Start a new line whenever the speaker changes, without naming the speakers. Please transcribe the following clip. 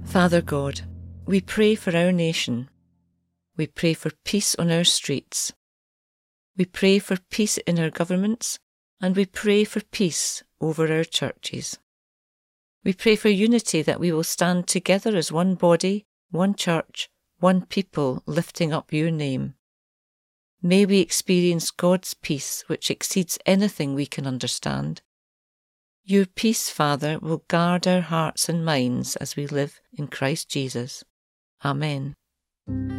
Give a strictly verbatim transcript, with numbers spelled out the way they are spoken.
Father God, we pray for our nation. We pray for peace on our streets. We pray for peace in our governments, and we pray for peace over our churches. We pray for unity, that we will stand together as one body, one church, one people, lifting up your name. May we experience God's peace, which exceeds anything we can understand. Your peace, Father, will guard our hearts and minds as we live in Christ Jesus. Amen.